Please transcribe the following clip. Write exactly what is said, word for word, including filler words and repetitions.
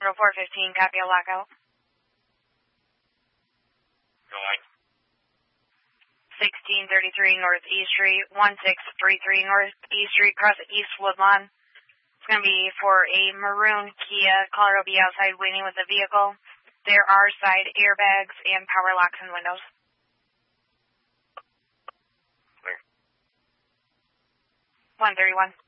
Hospital four fifteen, copy a lockout. Going. sixteen thirty-three North East Street, one six three three North East Street, across East Woodlawn. It's going to be for a maroon Kia. Caller will be outside waiting with the vehicle. There are side airbags and power locks and windows. Thanks. one thirty-one.